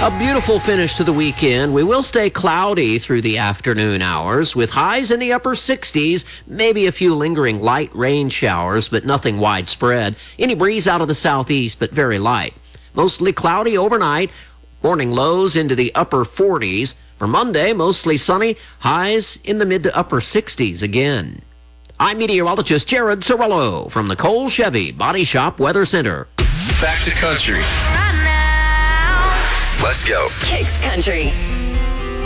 A beautiful finish to the weekend. We will stay cloudy through the afternoon hours with highs in the upper 60s, maybe a few lingering light rain showers, but nothing widespread. Any breeze out of the southeast, but very light. Mostly cloudy overnight, morning lows into the upper 40s. For Monday, mostly sunny, highs in the mid to upper 60s again. I'm meteorologist Jared Cirillo from the Cole Chevy Body Shop Weather Center. Back to country. Let's go. Kicks Country.